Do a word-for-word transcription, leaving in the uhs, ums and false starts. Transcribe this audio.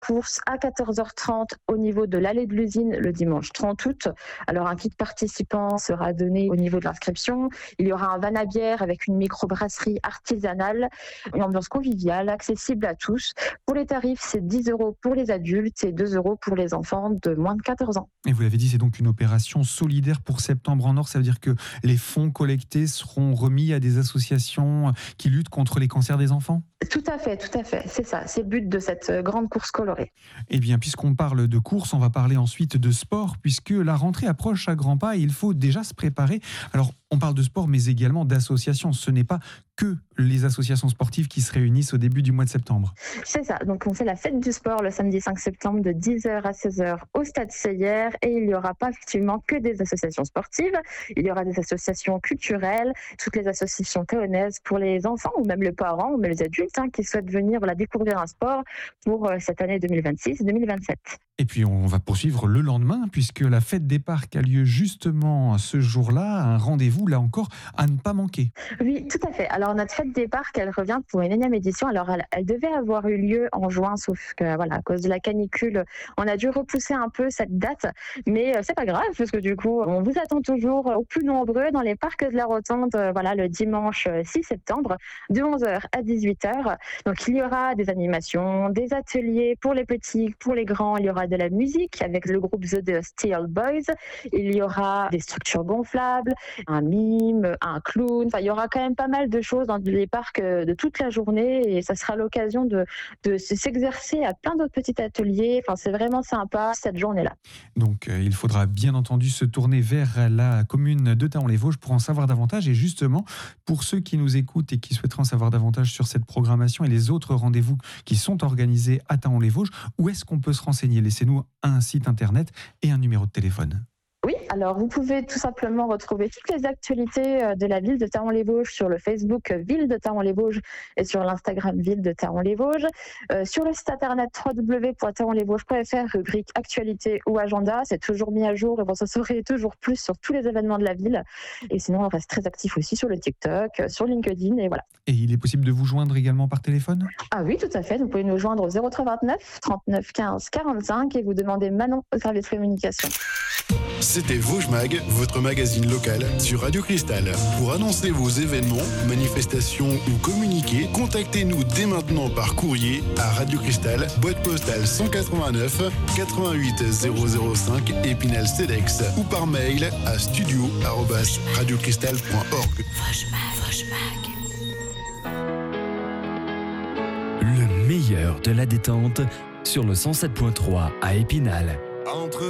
course à quatorze heures trente au niveau de l'allée de l'usine le dimanche trente août. Alors un kit participant sera donné au niveau de l'inscription. Il y aura un van à bière avec une microbrasserie artisanale, une ambiance conviviale, accessible à tous. Pour les tarifs, c'est dix euros pour les adultes et deux euros pour les enfants de moins de quatorze ans. Et vous l'avez dit, c'est donc une opération solidaire pour Septembre en Or. Ça veut dire que les fonds collectés seront remis à des associations qui luttent contre les cancers des enfants ? Tout à fait, tout à fait. C'est ça, c'est le but de cette grande course colorée. Eh bien, puisqu'on parle de course, on va parler ensuite de sport, puisque la rentrée approche à grands pas et il faut déjà se préparer. Alors, on parle de sport, mais également d'associations. Ce n'est pas que les associations sportives qui se réunissent au début du mois de septembre. C'est ça, donc on fait la fête du sport le samedi cinq septembre de dix heures à seize heures au Stade Seyer et il n'y aura pas effectivement que des associations sportives, il y aura des associations culturelles, toutes les associations théonaises pour les enfants ou même les parents ou même les adultes hein, qui souhaitent venir voilà, découvrir un sport pour euh, cette année deux mille vingt-six deux mille vingt-sept. Et puis on va poursuivre le lendemain puisque la fête des parcs a lieu justement ce jour-là, un rendez-vous là encore à ne pas manquer. Oui, tout à fait. Alors notre fête des parcs, elle revient pour une énième édition. Alors elle, elle devait avoir eu lieu en juin, sauf que voilà, à cause de la canicule, on a dû repousser un peu cette date, mais c'est pas grave parce que du coup, on vous attend toujours au plus nombreux dans les parcs de la Rotonde, voilà, le dimanche six septembre, de onze heures à dix-huit heures. Donc il y aura des animations, des ateliers pour les petits, pour les grands. Il y aura de la musique avec le groupe The Steel Boys. Il y aura des structures gonflables, un mime, un clown. Enfin, il y aura quand même pas mal de choses dans les parcs de toute la journée et ça sera l'occasion de, de s'exercer à plein d'autres petits ateliers. Enfin, c'est vraiment sympa cette journée-là. Donc, euh, il faudra bien entendu se tourner vers la commune de Thaon-les-Vosges pour en savoir davantage. Et justement, pour ceux qui nous écoutent et qui souhaiteraient en savoir davantage sur cette programmation et les autres rendez-vous qui sont organisés à Thaon-les-Vosges, où est-ce qu'on peut se renseigner ? Laissez-nous un site internet et un numéro de téléphone. Oui, alors vous pouvez tout simplement retrouver toutes les actualités de la ville de Thaon-les-Vosges sur le Facebook Ville de Thaon-les-Vosges et sur l'Instagram Ville de Thaon-les-Vosges. Euh, sur le site internet w w w point thaon les vosges point f r, rubrique actualité ou agenda, c'est toujours mis à jour et vous en saurez toujours plus sur tous les événements de la ville. Et sinon, on reste très actif aussi sur le TikTok, sur LinkedIn et voilà. Et il est possible de vous joindre également par téléphone ? Ah oui, tout à fait. Vous pouvez nous joindre au zéro trois vingt-neuf trente-neuf quinze quarante-cinq et vous demandez Manon au service communication. C'était Vosges Mag, votre magazine local sur Radio Cristal. Pour annoncer vos événements, manifestations ou communiquer, contactez-nous dès maintenant par courrier à Radio Cristal, boîte postale cent quatre-vingt-neuf quatre-vingt-huit zéro zéro cinq Épinal Cedex ou par mail à studio arobase radiocristal point org. Le meilleur de la détente sur le cent sept point trois à Épinal. Entre